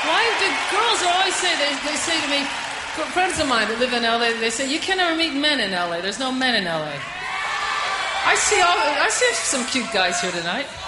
Why do girls always say, they say to me, friends of mine that live in LA, they say, you can never meet men in LA. There's no men in LA. I see some cute guys here tonight.